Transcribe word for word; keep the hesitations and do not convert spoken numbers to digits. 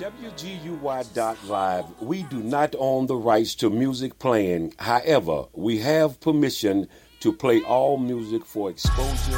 W G U Y dot live, we do not own the rights to music playing. However, we have permission to play all music for exposure